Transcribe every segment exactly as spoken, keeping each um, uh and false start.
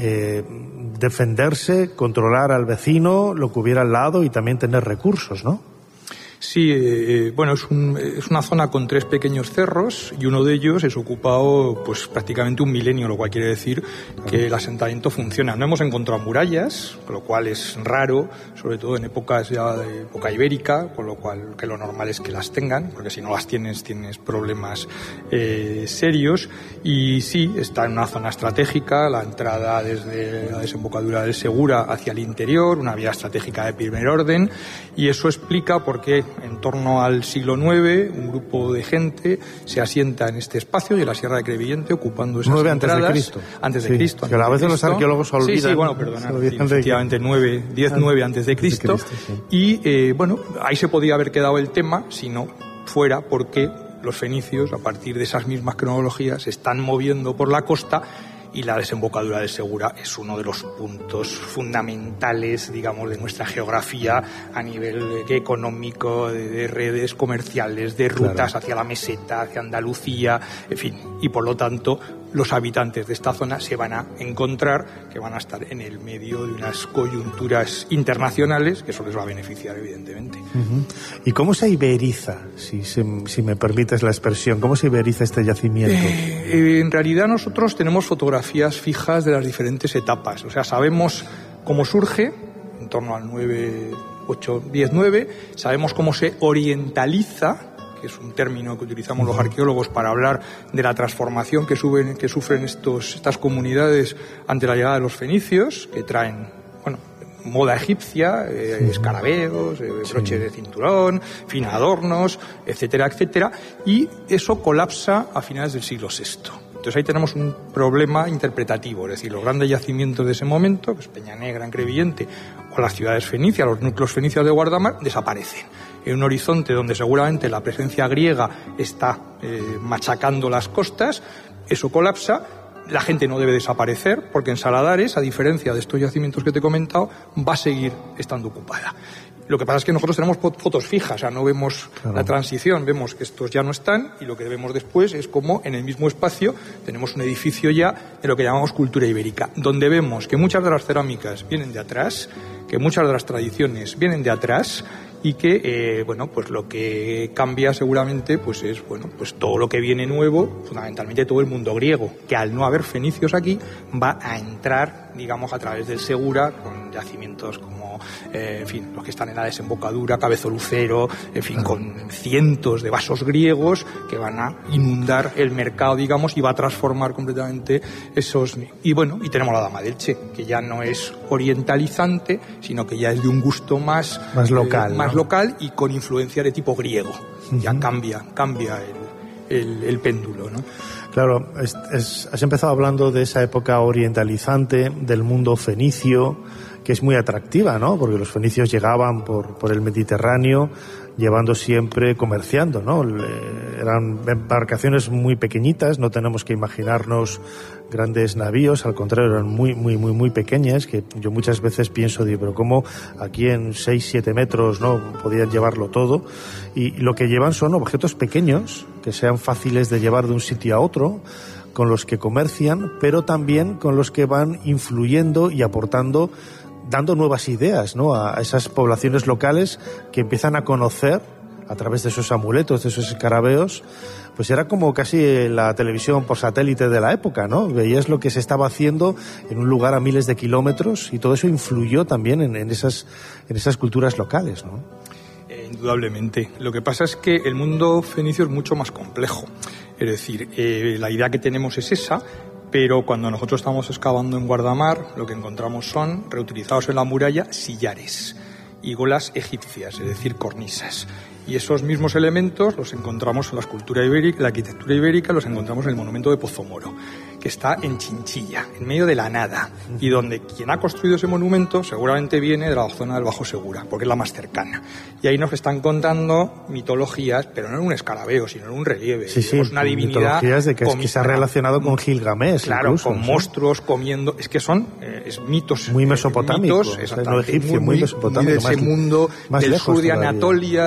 eh, defenderse, controlar al vecino, lo que hubiera al lado y también tener recursos, ¿no? Sí, eh, bueno, es, un, es una zona con tres pequeños cerros y uno de ellos es ocupado pues prácticamente un milenio, lo cual quiere decir que el asentamiento funciona. No hemos encontrado murallas, con lo cual es raro, sobre todo en épocas ya de época ibérica, con lo cual que lo normal es que las tengan, porque si no las tienes, tienes problemas eh, serios. Y sí, está en una zona estratégica, la entrada desde la desembocadura del Segura hacia el interior, una vía estratégica de primer orden, y eso explica por qué en torno al siglo nueve un grupo de gente se asienta en este espacio de la Sierra de Crevillente ocupando esas nueve entradas. Antes de Cristo. Antes de sí, Cristo. Que a veces los arqueólogos olvidan. Sí, sí, bueno, perdona. Sí, efectivamente, nueve, diez, nueve antes de Cristo. Cristo sí. Y, eh, bueno, ahí se podía haber quedado el tema si no fuera porque los fenicios, a partir de esas mismas cronologías, se están moviendo por la costa. Y la desembocadura del Segura es uno de los puntos fundamentales, digamos, de nuestra geografía a nivel económico, de, de redes comerciales, de rutas claro. hacia la meseta, hacia Andalucía, en fin. Y por lo tanto, los habitantes de esta zona se van a encontrar que van a estar en el medio de unas coyunturas internacionales, que eso les va a beneficiar, evidentemente. Uh-huh. ¿Y cómo se iberiza, si, si, si me permites la expresión, cómo se iberiza este yacimiento? Eh, eh, en realidad nosotros tenemos fotografías fijas de las diferentes etapas. O sea, sabemos cómo surge, en torno al nueve, ocho, diez, nueve, sabemos cómo se orientaliza, que es un término que utilizamos los arqueólogos para hablar de la transformación que, suben, que sufren estos, estas comunidades ante la llegada de los fenicios, que traen, bueno, moda egipcia, eh, escarabeos, eh, broche sí. de cinturón, fin, adornos, etcétera, etcétera, y eso colapsa a finales del siglo sexto. Entonces ahí tenemos un problema interpretativo, es decir, los grandes yacimientos de ese momento, pues Peña Negra en Crevillente o las ciudades fenicias, los núcleos fenicios de Guardamar, desaparecen. En un horizonte donde seguramente la presencia griega está eh, machacando las costas, eso colapsa. La gente no debe desaparecer porque en Saladares, a diferencia de estos yacimientos que te he comentado, va a seguir estando ocupada. Lo que pasa es que nosotros tenemos fotos fijas, o sea, no vemos claro. la transición, vemos que estos ya no están y lo que vemos después es como en el mismo espacio tenemos un edificio ya de lo que llamamos cultura ibérica, donde vemos que muchas de las cerámicas vienen de atrás, que muchas de las tradiciones vienen de atrás y que, eh, bueno, pues lo que cambia seguramente pues es, bueno, pues todo lo que viene nuevo, fundamentalmente todo el mundo griego, que al no haber fenicios aquí va a entrar, digamos, a través del Segura con yacimientos como, eh, en fin, los que están en la desembocadura, Cabezolucero, en fin, con cientos de vasos griegos que van a inundar el mercado, digamos, y va a transformar completamente esos. Y bueno, y tenemos la Dama de Elche, que ya no es orientalizante, sino que ya es de un gusto más más local, eh, más ¿no? local y con influencia de tipo griego. Uh-huh. Ya cambia, cambia el, el, el péndulo, ¿no? Claro, es, es, has empezado hablando de esa época orientalizante, del mundo fenicio, que es muy atractiva, ¿no? Porque los fenicios llegaban por, por el Mediterráneo, llevando siempre, comerciando, ¿no? Eran embarcaciones muy pequeñitas, no tenemos que imaginarnos grandes navíos, al contrario, eran muy, muy, muy, muy pequeñas, que yo muchas veces pienso, digo, pero ¿cómo aquí en seis, siete metros, no podían llevarlo todo? Y lo que llevan son objetos pequeños, que sean fáciles de llevar de un sitio a otro, con los que comercian, pero también con los que van influyendo y aportando, dando nuevas ideas, ¿no?, a esas poblaciones locales que empiezan a conocer a través de esos amuletos, de esos escarabeos. Pues era como casi la televisión por satélite de la época, ¿no? Veías lo que se estaba haciendo en un lugar a miles de kilómetros y todo eso influyó también en, en esas en esas culturas locales, ¿no? Eh, indudablemente. Lo que pasa es que el mundo fenicio es mucho más complejo. Es decir, eh, la idea que tenemos es esa, pero cuando nosotros estamos excavando en Guardamar, lo que encontramos son, reutilizados en la muralla, sillares y golas egipcias, es decir, cornisas. Y esos mismos elementos los encontramos en la escultura ibérica, en la arquitectura ibérica, los encontramos en el monumento de Pozomoro, que está en Chinchilla, en medio de la nada, y donde quien ha construido ese monumento seguramente viene de la zona del Bajo Segura, porque es la más cercana. Y ahí nos están contando mitologías, pero no en un escarabeo, sino en un relieve. Sí, sí, una divinidad mitologías de que, es que se ha relacionado con Gilgamesh. Claro, incluso, con ¿sí? monstruos comiendo, es que son eh, es mitos. Muy mesopotámicos, mitos, o sea, no egipcio, muy, muy mesopotámico. Muy de ese más, mundo más del sur de todavía. Anatolia, de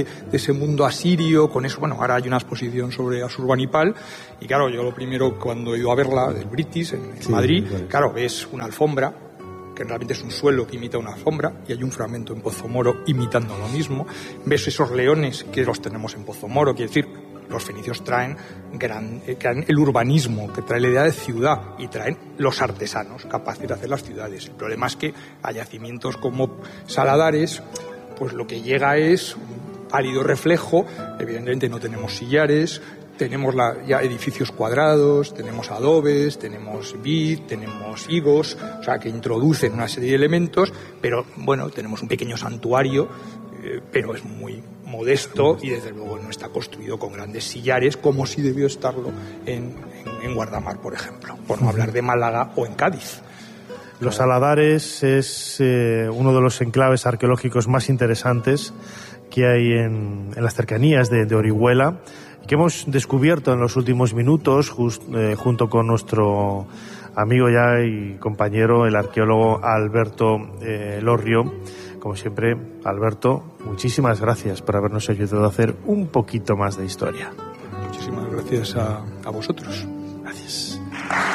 de, de ese mundo asirio, con eso, bueno, ahora hay una exposición sobre Asurbanipal, y claro, yo lo primero cuando he ido a verla, del British, en, en sí, Madrid, claro. claro, ves una alfombra, que realmente es un suelo que imita una alfombra, y hay un fragmento en Pozomoro imitando lo mismo. Ves esos leones que los tenemos en Pozomoro, quiere decir, los fenicios traen, gran, traen el urbanismo, que trae la idea de ciudad, y traen los artesanos capaces de hacer las ciudades. El problema es que a yacimientos como Saladares, pues lo que llega es un pálido reflejo. Evidentemente no tenemos sillares, tenemos la, ya edificios cuadrados, tenemos adobes, tenemos vid, tenemos higos, o sea, que introducen una serie de elementos, pero bueno, tenemos un pequeño santuario, eh, pero es muy modesto y desde luego no está construido con grandes sillares como si debió estarlo en, en, en Guardamar, por ejemplo, por no hablar de Málaga o en Cádiz. Los Saladares es eh, uno de los enclaves arqueológicos más interesantes que hay en, en las cercanías de, de Orihuela, que hemos descubierto en los últimos minutos just, eh, junto con nuestro amigo ya y compañero, el arqueólogo Alberto eh, Lorrio. Como siempre, Alberto, muchísimas gracias por habernos ayudado a hacer un poquito más de historia. Muchísimas gracias a, a vosotros. Gracias.